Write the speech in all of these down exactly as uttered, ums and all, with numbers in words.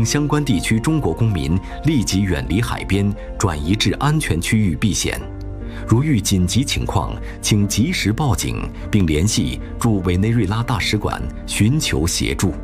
请相关地区中国公民立即远离海边，转移至安全区域避险。如遇紧急情况，请及时报警，并联系驻委内瑞拉大使馆寻求协助。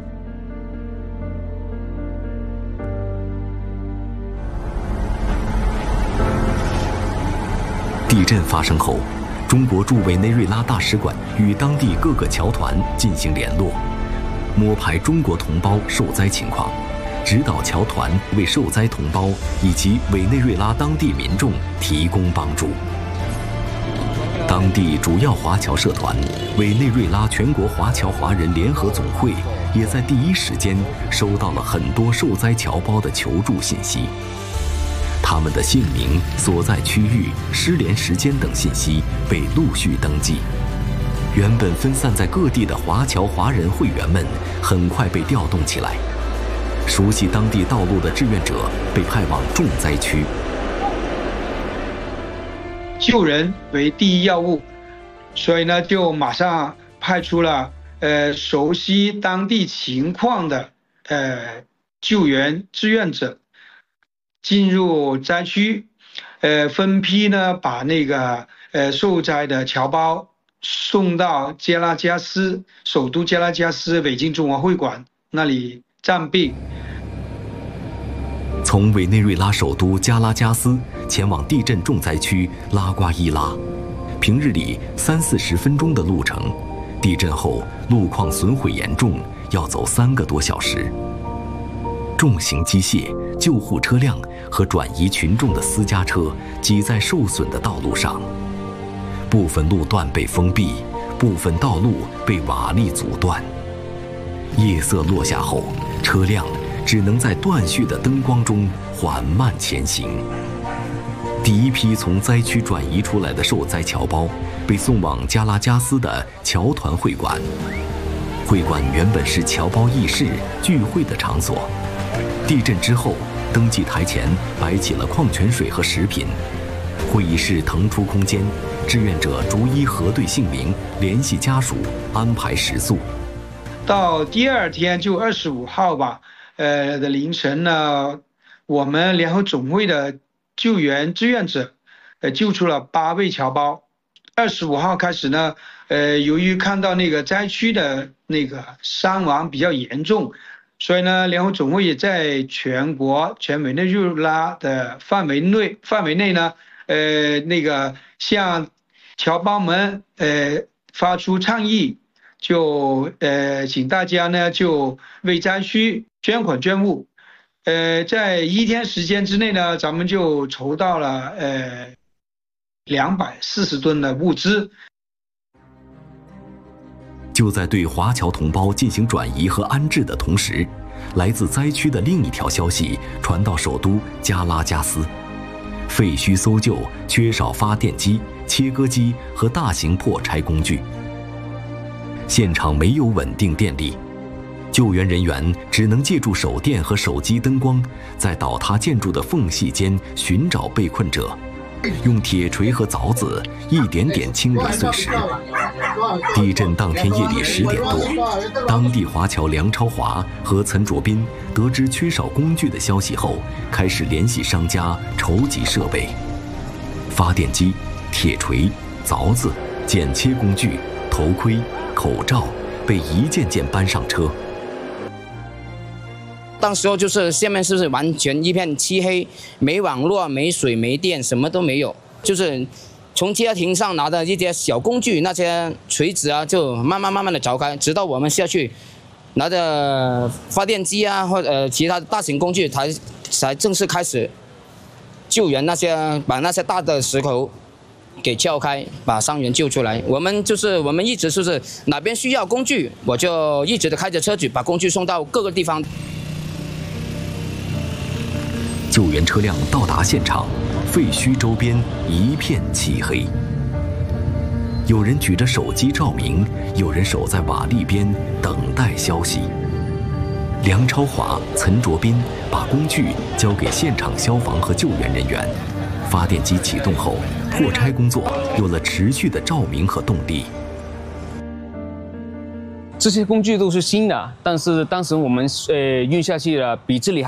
地震发生后，中国驻委内瑞拉大使馆与当地各个侨团进行联络，摸排中国同胞受灾情况，指导侨团为受灾同胞以及委内瑞拉当地民众提供帮助。当地主要华侨社团委内瑞拉全国华侨华人联合总会也在第一时间收到了很多受灾侨胞的求助信息，他们的姓名、所在区域、失联时间等信息被陆续登记。原本分散在各地的华侨华人会员们很快被调动起来，熟悉当地道路的志愿者被派往重灾区。 救人为第一要务，所以呢，就马上派出了呃熟悉当地情况的呃救援志愿者进入灾区，呃分批呢把那个呃受灾的侨胞送到加拉加斯首都加拉加斯委经中华会馆那里暂避。 从委内瑞拉首都加拉加斯前往地震重灾区拉瓜伊拉，平日里三四十分钟的路程，地震后路况损毁严重，要走三个多小时。重型机械、救护车辆和转移群众的私家车挤在受损的道路上，部分路段被封闭，部分道路被瓦砾阻断。夜色落下后，车辆只能在断续的灯光中缓慢前行。第一批从灾区转移出来的受灾侨胞被送往加拉加斯的侨团会馆。会馆原本是侨胞议事聚会的场所，地震之后，登记台前摆起了矿泉水和食品。会议室腾出空间，志愿者逐一核对姓名，联系家属，安排食宿。 到第二天就二十五号吧。呃的凌晨呢，我们联合总会的救援志愿者，呃救出了八位侨胞。二十五号开始呢，呃由于看到那个灾区的那个伤亡比较严重，所以呢，联合总会也在全国全委内瑞拉的范围内范围内呢，呃那个向侨胞们呃发出倡议，就呃请大家呢就为灾区捐款捐物，呃，在一天时间之内呢，咱们就筹到了呃两百四十吨的物资。 就在对华侨同胞进行转移和安置的同时，来自灾区的另一条消息传到首都加拉加斯：废墟搜救缺少发电机、切割机和大型破拆工具，现场没有稳定电力。救援人员只能借助手电和手机灯光，在倒塌建筑的缝隙间寻找被困者，用铁锤和凿子一点点清理碎石。地震当天夜里十点多，当地华侨梁超华和岑卓斌得知缺少工具的消息后，开始联系商家筹集设备。发电机、铁锤、凿子、剪切工具、头盔、口罩被一件件搬上车。 当时候就是下面是完全一片漆黑，没网络、没水、没电，什么都没有。就是从家庭上拿的一些小工具，那些锤子啊，就慢慢慢慢的凿开，直到我们下去拿着发电机啊，或者、呃、其他大型工具才才正式开始救援那些，把那些大的石头给撬开，把伤员救出来。我们就是我们一直就是哪边需要工具，我就一直的开着车去把工具送到各个地方。 救援车辆到达现场，废墟周边一片漆黑。有人举着手机照明，有人守在瓦砾边等待消息。梁超华、岑卓斌把工具交给现场消防和救援人员。发电机启动后，破拆工作有了持续的照明和动力。 这些工具都是新的，但是当时我们呃运下去了，比这里